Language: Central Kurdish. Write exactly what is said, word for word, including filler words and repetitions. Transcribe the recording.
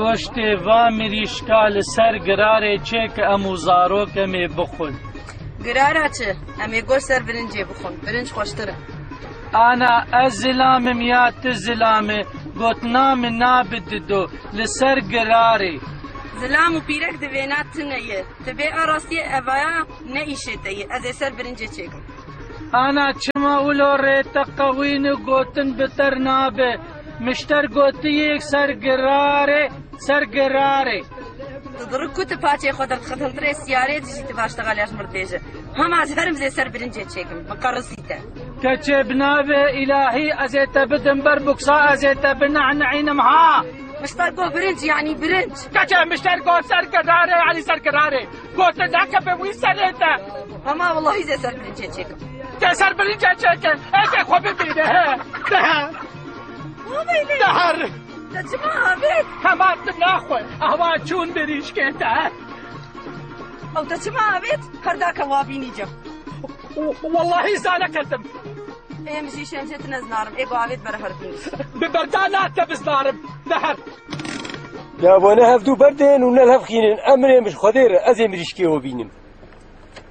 گۆشتێ وا مریشکا لەسەر گرارێ چێ کە ئەموو زارۆکەمێ بخۆن. گرارە چ؟ ئەمێ گۆشت سەر برنجێ بخۆن، برنج خۆشترە. ئانا ئەس زلامم یا ت زلامێ گوتنا من نابددۆ لەسەر گرارێ. زلام و پیرەک دەوێنات تنەیە، تبێ ئاڕاستیە ئەڤایە نەئیشێتەیە، ئەزێ سەر برنجێ چێکم. ئانا چما ولۆ ڕێتە قەوین و گوتن بتەر نابێ، مشتەر گوتیەک سەر گرارێ سەر گرارێ. دڕ کوتە پاچێ خۆ دەرخەتەڵترێ سیارێ دژیتە باشتەغالیاش مردێژە. هەماز هەرم زێ سەر برنجێ چێکم، مقەڕسیتە. کەچێ بنابێ ئیلاهی ئەزێتە بدم بەر بوکسا ئەزێتە بنەعنەعینم ها. مشتەر گۆ برنج یعنی برنج. کەچێ مشتەر گۆ سەر گرارێ یعنی سەر گرارێ. گۆتە داکە بە وی سەرێتە. هەما وەڵڵاهی زێ سەر برنجێ چێکم. تێ سەر برنجێ چێکن، ئێکێ خۆ ببینە هێ. دەهە. دەهەر. دەچما ئابێت. هەمان ناخۆ، ئەوا چوون بریشکێتە. ئەو دەچما ئابێت، هەرداکە وا بینیجە. وەڵڵاهی زانەکەتم. ئێمژی شێنجێت نەزنارم، ئێگۆ ئاوێت بەرە هەربینی. ببەردا ناتە بزنارم، دەهەر. دابۆنە هەفتوو بەردێن و نەلهەفخینن ئەمرێ مش خۆدێرە ئەزێ مریشکێوە بینم.